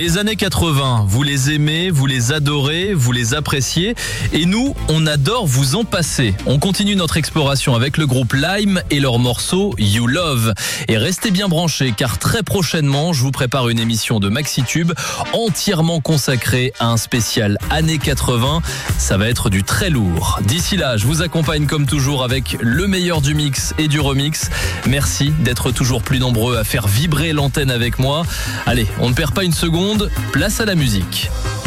Les années 80, vous les aimez, vous les adorez, vous les appréciez. Et nous, on adore vous en passer. On continue notre exploration avec le groupe Lime et leur morceau You Love. Et restez bien branchés car très prochainement, je vous prépare une émission de MaxiTube entièrement consacrée à un spécial années 80. Ça va être du très lourd. D'ici là, je vous accompagne comme toujours avec le meilleur du mix et du remix. Merci d'être toujours plus nombreux à faire vibrer l'antenne avec moi. Allez, on ne perd pas une seconde, place à la musique.